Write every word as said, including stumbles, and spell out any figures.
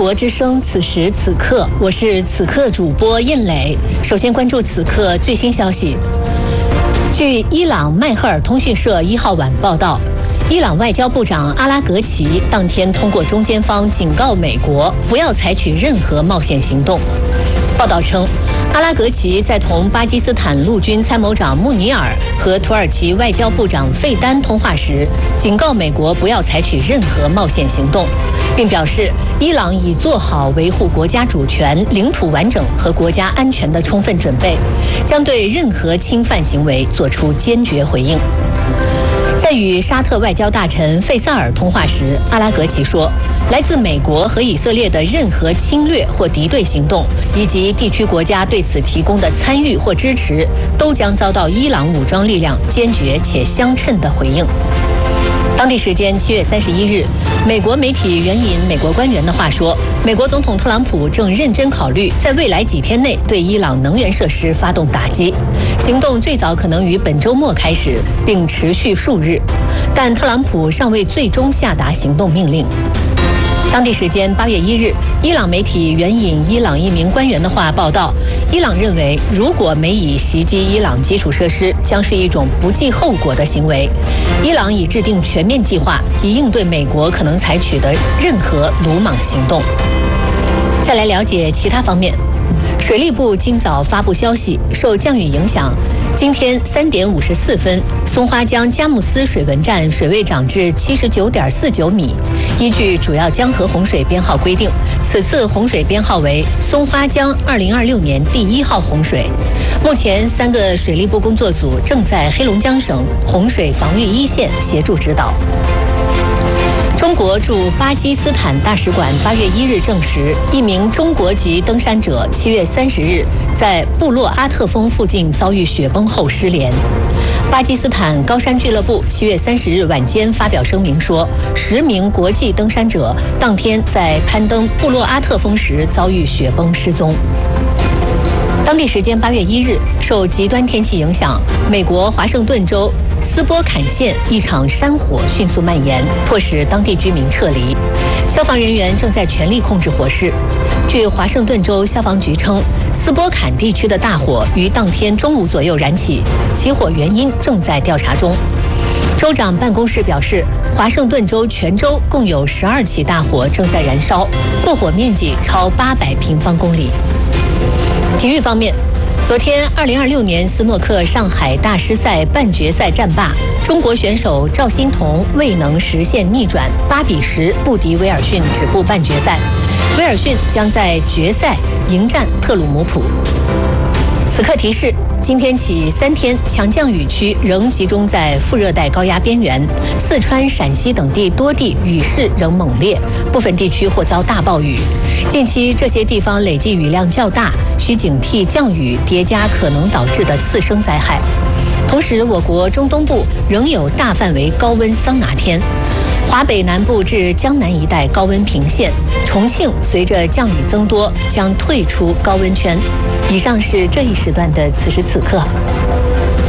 国之声，此时此刻，我是此刻主播燕磊。首先关注此刻最新消息。据伊朗迈赫尔通讯社一号晚报道，伊朗外交部长阿拉格齐当天通过中间方警告美国不要采取任何冒险行动。报道称，阿拉格齐在同巴基斯坦陆军参谋长穆尼尔和土耳其外交部长费丹通话时，警告美国不要采取任何冒险行动，并表示伊朗已做好维护国家主权、领土完整和国家安全的充分准备，将对任何侵犯行为作出坚决回应。在与沙特外交大臣费萨尔通话时，阿拉格齐说，来自美国和以色列的任何侵略或敌对行动，以及地区国家对此提供的参与或支持，都将遭到伊朗武装力量坚决且相称的回应。当地时间七月三十一日，美国媒体援引美国官员的话说，美国总统特朗普正认真考虑在未来几天内对伊朗能源设施发动打击，行动最早可能于本周末开始，并持续数日，但特朗普尚未最终下达行动命令。当地时间八月一日，伊朗媒体援引伊朗一名官员的话报道，伊朗认为如果美以袭击伊朗基础设施，将是一种不计后果的行为。伊朗已制定全面计划，以应对美国可能采取的任何鲁莽行动。再来了解其他方面。水利部今早发布消息，受降雨影响，今天三点五十四分，松花江佳木斯水文站水位涨至七十九点四九米。依据主要江河洪水编号规定，此次洪水编号为松花江二零二六年第一号洪水。目前，三个水利部工作组正在黑龙江省洪水防御一线协助指导。中国驻巴基斯坦大使馆八月一日证实，一名中国籍登山者七月三十日在布洛阿特峰附近遭遇雪崩后失联。巴基斯坦高山俱乐部七月三十日晚间发表声明说，十名国际登山者当天在攀登布洛阿特峰时遭遇雪崩失踪。当地时间八月一日，受极端天气影响，美国华盛顿州斯波坎县一场山火迅速蔓延，迫使当地居民撤离。消防人员正在全力控制火势。据华盛顿州消防局称，斯波坎地区的大火于当天中午左右燃起，起火原因正在调查中。州长办公室表示，华盛顿州全州共有十二起大火正在燃烧，过火面积超八百平方公里。体育方面，昨天二零二六年斯诺克上海大师赛半决赛战罢，中国选手赵欣彤未能实现逆转，八比十不敌威尔逊，止步半决赛。威尔逊将在决赛迎战特鲁姆普。此刻提示，今天起三天强降雨区仍集中在副热带高压边缘，四川、陕西等地多地雨势仍猛烈，部分地区或遭大暴雨。近期这些地方累计雨量较大，需警惕降雨叠加可能导致的次生灾害。同时，我国中东部仍有大范围高温桑拿天，华北南部至江南一带高温频现，重庆随着降雨增多将退出高温圈。以上是这一时段的此时此刻。